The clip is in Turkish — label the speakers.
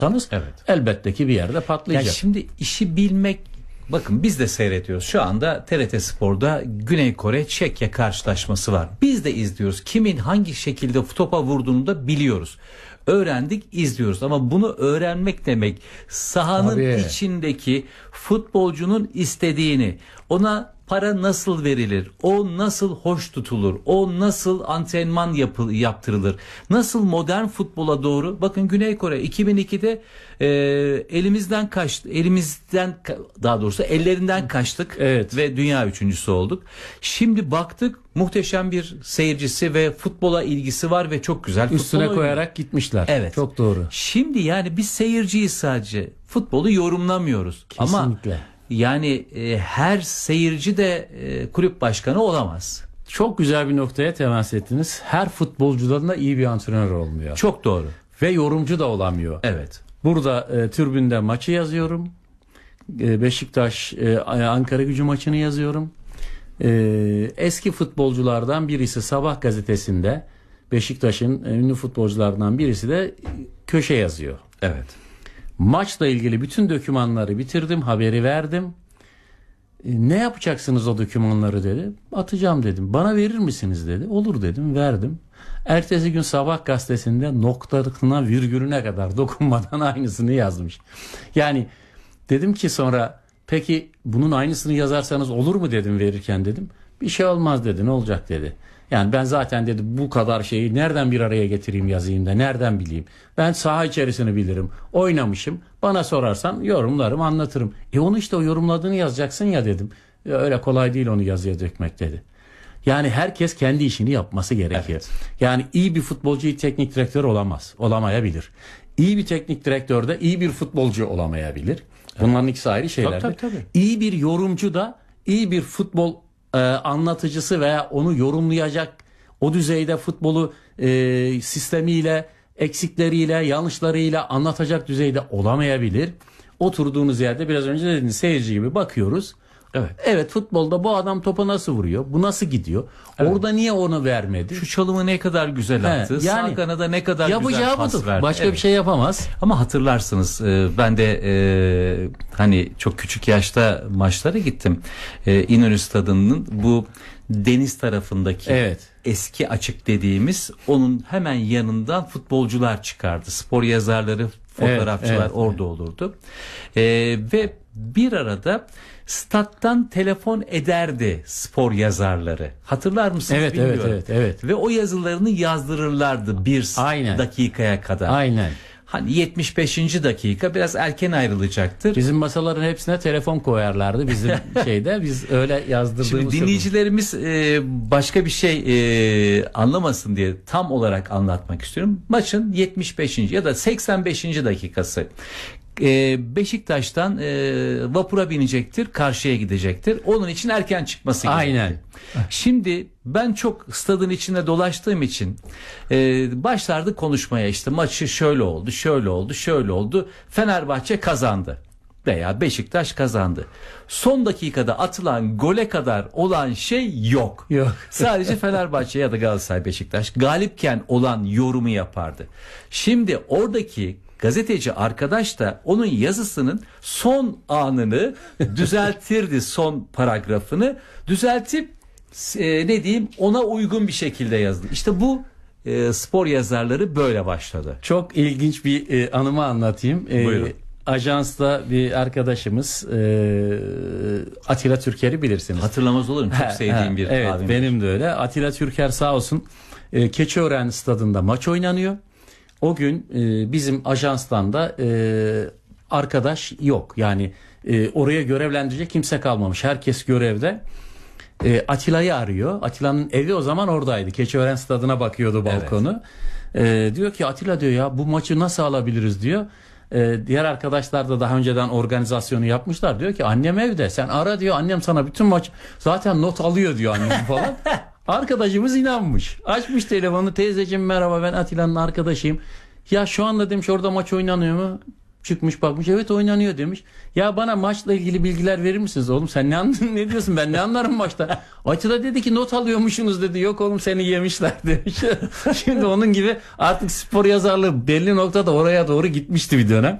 Speaker 1: Evet.
Speaker 2: Elbette ki bir yerde patlayacak.
Speaker 1: Yani şimdi işi bilmek, bakın biz de seyrediyoruz. Şu anda TRT Spor'da Güney Kore Çekya karşılaşması var. Biz de izliyoruz. Kimin hangi şekilde topa vurduğunu da biliyoruz. Öğrendik, izliyoruz ama bunu öğrenmek demek sahanın içindeki futbolcunun istediğini, ona para nasıl verilir, o nasıl hoş tutulur, o nasıl antrenman yaptırılır, nasıl modern futbola doğru. Bakın Güney Kore 2002'de ellerinden kaçtık ve dünya üçüncüsü olduk. Şimdi baktık, muhteşem bir seyircisi ve futbola ilgisi var ve çok güzel.
Speaker 2: Üstüne koyarak gitmişler.
Speaker 1: Evet.
Speaker 2: Çok doğru.
Speaker 1: Şimdi yani biz seyirciyiz sadece. Futbolu yorumlamıyoruz.
Speaker 2: Kesinlikle.
Speaker 1: Ama yani her seyirci de kulüp başkanı olamaz.
Speaker 2: Çok güzel bir noktaya temas ettiniz. Her futbolcudan da iyi bir antrenör olmuyor.
Speaker 1: Çok doğru.
Speaker 2: Ve yorumcu da olamıyor.
Speaker 1: Evet.
Speaker 2: Burada tribünde maçı yazıyorum. Beşiktaş Ankaragücü maçını yazıyorum. Eski futbolculardan birisi Sabah gazetesinde, Beşiktaş'ın ünlü futbolculardan birisi de köşe yazıyor.
Speaker 1: Evet.
Speaker 2: Maçla ilgili bütün dokümanları bitirdim, haberi verdim. Ne yapacaksınız o dokümanları dedi. Atacağım dedim. Bana verir misiniz dedi. Olur dedim, verdim. Ertesi gün Sabah gazetesinde noktasına virgülüne kadar dokunmadan aynısını yazmış. Yani dedim ki sonra, peki bunun aynısını yazarsanız olur mu dedim verirken dedim. Bir şey olmaz dedi, ne olacak dedi. Yani ben zaten dedi bu kadar şeyi nereden bir araya getireyim yazayım da nereden bileyim. Ben saha içerisini bilirim. Oynamışım. Bana sorarsan yorumlarım, anlatırım. Onu işte o yorumladığını yazacaksın ya dedim. Öyle kolay değil onu yazıya dökmek dedi. Yani herkes kendi işini yapması gerekiyor. Evet. Yani iyi bir futbolcu iyi teknik direktör olamaz. Olamayabilir. İyi bir teknik direktör de iyi bir futbolcu olamayabilir. Bunların ikisi ayrı şeyler.
Speaker 1: Tabii.
Speaker 2: İyi bir yorumcu da iyi bir futbol anlatıcısı veya onu yorumlayacak o düzeyde futbolu sistemiyle, eksikleriyle, yanlışlarıyla anlatacak düzeyde olamayabilir. Oturduğunuz yerde biraz önce dediğiniz seyirci gibi bakıyoruz. Evet, futbolda bu adam topa nasıl vuruyor? Bu nasıl gidiyor? Evet. Orada niye onu vermedi?
Speaker 1: Şu çalımı ne kadar güzel attı. Yani, sağ kanada ne kadar güzel pas verdi.
Speaker 2: Başka bir şey yapamaz.
Speaker 1: Ama hatırlarsınız ben de hani çok küçük yaşta maçlara gittim. İnönü Stadı'nın bu deniz tarafındaki eski açık dediğimiz, onun hemen yanından futbolcular çıkardı. Spor yazarları, fotoğrafçılar orada olurdu. Ve bir arada stat'tan telefon ederdi spor yazarları. Hatırlar mısınız bilmiyorum.
Speaker 2: Evet.
Speaker 1: Ve o yazılarını yazdırırlardı bir dakikaya kadar.
Speaker 2: Aynen.
Speaker 1: Hani 75. dakika biraz erken ayrılacaktır.
Speaker 2: Bizim masaların hepsine telefon koyarlardı bizim şeyde. Biz öyle yazdırdığımız.
Speaker 1: Şimdi dinleyicilerimiz başka bir şey anlamasın diye tam olarak anlatmak istiyorum. Maçın 75. ya da 85. dakikası. Beşiktaş'tan vapura binecektir, karşıya gidecektir. Onun için erken çıkması gerekiyor.
Speaker 2: Aynen.
Speaker 1: Şimdi ben çok stadın içinde dolaştığım için başlardı konuşmaya, işte maçı şöyle oldu. Fenerbahçe kazandı veya Beşiktaş kazandı. Son dakikada atılan gole kadar olan şey yok. Sadece Fenerbahçe ya da Galatasaray, Beşiktaş galipken olan yorumu yapardı. Şimdi oradaki gazeteci arkadaş da onun yazısının son anını düzeltirdi, son paragrafını düzeltip ona uygun bir şekilde yazdı. İşte bu spor yazarları böyle başladı.
Speaker 2: Çok ilginç bir anımı anlatayım.
Speaker 1: Buyurun.
Speaker 2: Ajansta bir arkadaşımız Atilla Türker'i bilirsiniz.
Speaker 1: Hatırlamaz olurum. Çok sevdiğim bir
Speaker 2: evet,
Speaker 1: abimdir.
Speaker 2: Benim de öyle. Atilla Türker sağ olsun Keçiören stadında maç oynanıyor. O gün bizim ajanstan da arkadaş yok. Yani oraya görevlendirecek kimse kalmamış. Herkes görevde. Atilla'yı arıyor. Atilla'nın evi o zaman oradaydı. Keçiören stadına bakıyordu balkonu. Diyor ki Atilla diyor ya bu maçı nasıl alabiliriz diyor. Diğer arkadaşlar da daha önceden organizasyonu yapmışlar. Diyor ki annem evde, sen ara diyor, annem sana bütün maç zaten not alıyor diyor annem falan. Arkadaşımız inanmış. Açmış telefonu, teyzeciğim merhaba ben Atilla'nın arkadaşıyım. Ya şu anda demiş orada maç oynanıyor mu? çıkmış bakmış, evet oynanıyor demiş. Ya bana maçla ilgili bilgiler verir misiniz oğlum? Sen ne diyorsun, ben ne anlarım maçta? Açıda dedi ki not alıyormuşsunuz dedi. Yok oğlum, seni yemişler demiş. Şimdi onun gibi artık spor yazarlığı belli noktada oraya doğru gitmişti bir dönem.